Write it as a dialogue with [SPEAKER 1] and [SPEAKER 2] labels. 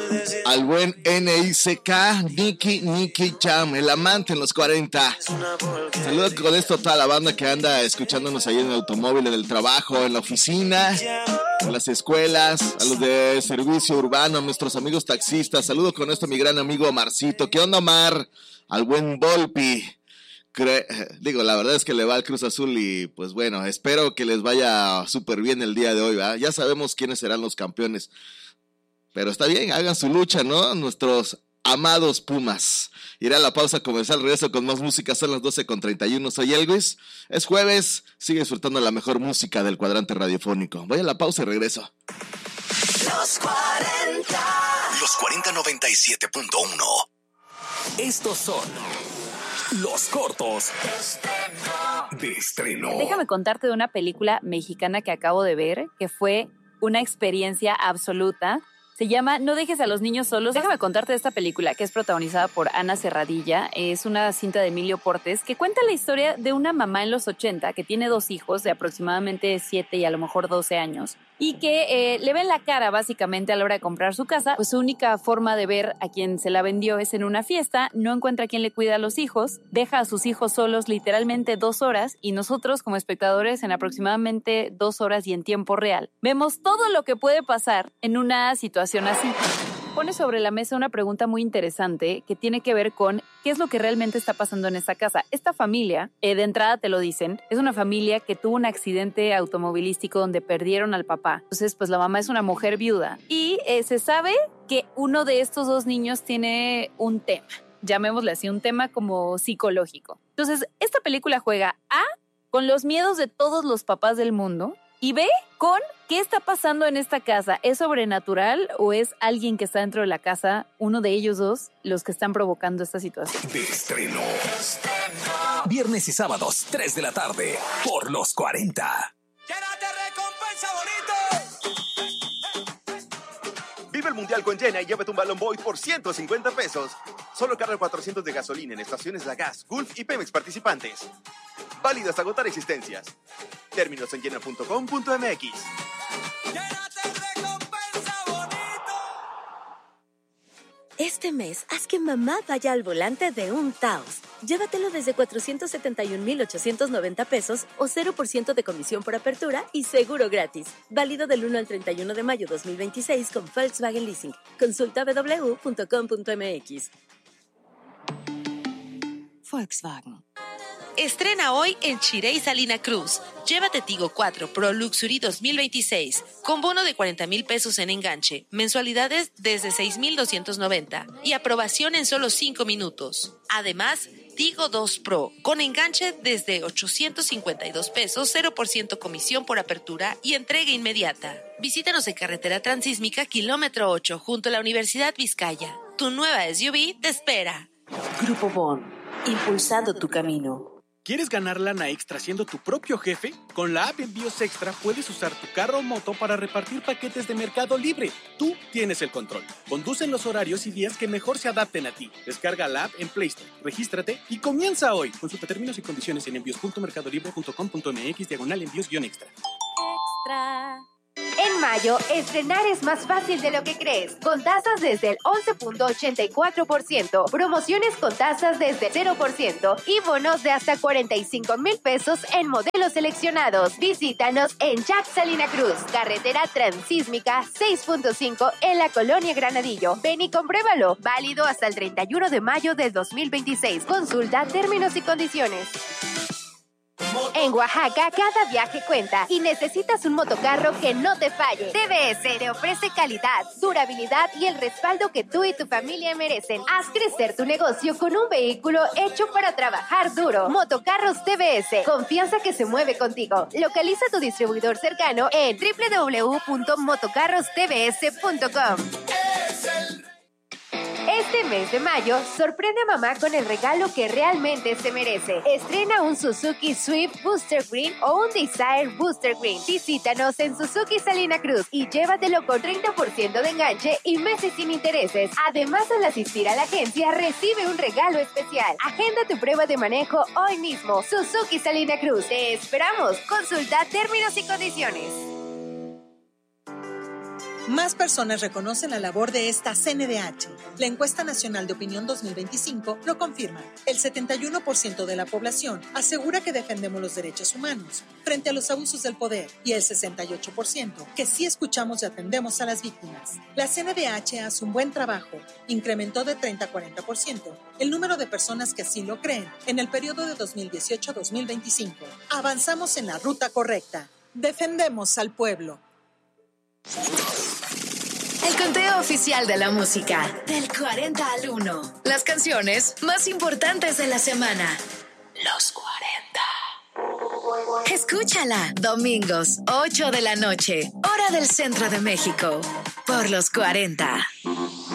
[SPEAKER 1] al buen N.I.C.K. Nicky Jam, el amante en los 40. Saludo con esto a toda la banda que anda escuchándonos ahí en el automóvil, en el trabajo, en la oficina, en las escuelas, a los de servicio urbano, a nuestros amigos taxistas. Saludo con esto a mi gran amigo Omarcito. ¿Qué onda, Omar? Al buen Volpi. La verdad es que le va al Cruz Azul y pues bueno, espero que les vaya súper bien el día de hoy, ¿verdad? Ya sabemos quiénes serán los campeones, pero está bien, hagan su lucha, ¿no? Nuestros amados Pumas. Iré a la pausa comercial, regreso con más música, son las 12:31, soy Elvis, es jueves, sigue disfrutando la mejor música del cuadrante radiofónico. Voy a la pausa y regreso.
[SPEAKER 2] Los 40.
[SPEAKER 3] Los 4097.1.
[SPEAKER 2] Estos son los cortos de estreno.
[SPEAKER 4] Déjame contarte de una película mexicana que acabo de ver, que fue una experiencia absoluta. Se llama No dejes a los niños solos. Déjame contarte de esta película que es protagonizada por Ana Serradilla. Es una cinta de Emilio Portes que cuenta la historia de una mamá en los 80 que tiene 2 hijos de aproximadamente 7 y a lo mejor 12 años y que le ven la cara básicamente a la hora de comprar su casa. Pues su única forma de ver a quien se la vendió es en una fiesta, no encuentra a quien le cuida a los hijos, deja a sus hijos solos literalmente 2 horas y nosotros como espectadores en aproximadamente 2 horas y en tiempo real vemos todo lo que puede pasar en una situación así. Pone sobre la mesa una pregunta muy interesante que tiene que ver con qué es lo que realmente está pasando en esta casa. Esta familia, de entrada te lo dicen, es una familia que tuvo un accidente automovilístico donde perdieron al papá. Entonces, pues la mamá es una mujer viuda y se sabe que uno de estos 2 niños tiene un tema, llamémosle así, un tema como psicológico. Entonces, esta película juega A, con los miedos de todos los papás del mundo, y B, con qué está pasando en esta casa. ¿Es sobrenatural o es alguien que está dentro de la casa, uno de ellos 2, los que están provocando esta situación?
[SPEAKER 2] De estreno. Viernes y sábados, 3 de la tarde, por los 40.
[SPEAKER 5] ¡Llénate recompensa, bonito!
[SPEAKER 6] Vive el Mundial con Llena y llévate un balón Boyd por 150 pesos. Solo carga 400 de gasolina en estaciones La Gas, Gulf y Pemex participantes. Válido hasta agotar existencias. Términos en llena.com.mx.
[SPEAKER 7] Este mes, haz que mamá vaya al volante de un Taos. Llévatelo desde 471,890 pesos o 0% de comisión por apertura y seguro gratis. Válido del 1 al 31 de mayo 2026 con Volkswagen Leasing. Consulta www.com.mx.
[SPEAKER 8] Volkswagen. Estrena hoy en Chiré y Salina Cruz. Llévate Tigo 4 Pro Luxury 2026 con bono de 40,000 pesos en enganche, mensualidades desde 6,290 y aprobación en solo 5 minutos. Además, Tigo 2 Pro con enganche desde 852 pesos, 0% comisión por apertura y entrega inmediata. Visítanos en Carretera Transísmica, kilómetro 8, junto a la Universidad Vizcaya. Tu nueva SUV te espera.
[SPEAKER 9] Grupo Bon, impulsando tu camino.
[SPEAKER 10] ¿Quieres ganar lana extra siendo tu propio jefe? Con la app Envíos Extra puedes usar tu carro o moto para repartir paquetes de Mercado Libre. Tú tienes el control. Conduce en los horarios y días que mejor se adapten a ti. Descarga la app en Play Store, regístrate y comienza hoy. Consulta términos y condiciones en envíos.mercadolibre.com.mx/envíos-extra.
[SPEAKER 11] Extra. En mayo, estrenar es más fácil de lo que crees, con tasas desde el 11.84%, promociones con tasas desde 0% y bonos de hasta 45,000 pesos en modelos seleccionados. Visítanos en Jack Salina Cruz, carretera Transísmica 6.5 en la Colonia Granadillo. Ven y compruébalo, válido hasta el 31 de mayo del 2026. Consulta términos y condiciones. En Oaxaca, cada viaje cuenta y necesitas un motocarro que no te falle. TBS te ofrece calidad, durabilidad y el respaldo que tú y tu familia merecen. Haz crecer tu negocio con un vehículo hecho para trabajar duro. Motocarros TBS, confianza que se mueve contigo. Localiza tu distribuidor cercano en www.motocarrostbs.com. Este mes de mayo, sorprende a mamá con el regalo que realmente se merece. Estrena un Suzuki Swift Booster Green o un Desire Booster Green. Visítanos en Suzuki Salina Cruz y llévatelo con 30% de enganche y meses sin intereses. Además, al asistir a la agencia, recibe un regalo especial. Agenda tu prueba de manejo hoy mismo. Suzuki Salina Cruz. Te esperamos. Consulta términos y condiciones.
[SPEAKER 12] Más personas reconocen la labor de esta CNDH. La encuesta nacional de opinión 2025 lo confirma. El 71% de la población asegura que defendemos los derechos humanos frente a los abusos del poder y el 68% que sí escuchamos y atendemos a las víctimas. La CNDH hace un buen trabajo. Incrementó de 30 a 40% el número de personas que así lo creen en el periodo de 2018 a 2025. Avanzamos en la ruta correcta. Defendemos al pueblo.
[SPEAKER 13] El conteo oficial de la música, del 40 al 1. Las canciones más importantes de la semana. Los 40. Escúchala, domingos, 8 de la noche, hora del centro de México, por los 40.